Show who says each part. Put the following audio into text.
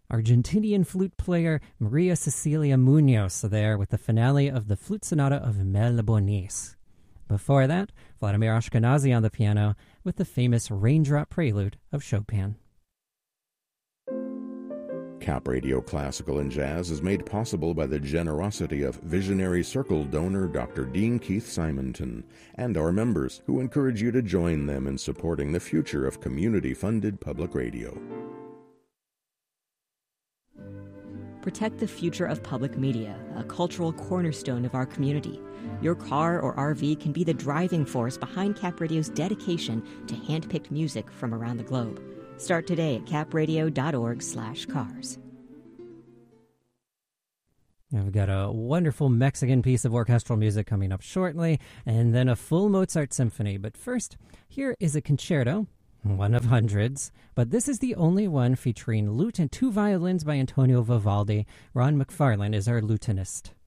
Speaker 1: Argentinian flute player Maria Cecilia Munoz there with the finale of the Flute Sonata of Mel Bonis. Before that, Vladimir Ashkenazy on the piano with the famous Raindrop Prelude of Chopin.
Speaker 2: Cap Radio Classical and Jazz is made possible by the generosity of Visionary Circle donor Dr. Dean Keith Simonton and our members, who encourage you to join them in supporting the future of community-funded public radio.
Speaker 3: Protect the future of public media, a cultural cornerstone of our community. Your car or RV can be the driving force behind Cap Radio's dedication to hand-picked music from around the globe. Start today at capradio.org/cars.
Speaker 1: We've got a wonderful Mexican piece of orchestral music coming up shortly, and then a full Mozart symphony. But first, here is a concerto, one of hundreds, but this is the only one featuring lute and 2 violins by Antonio Vivaldi. Ron McFarlane is our lutenist.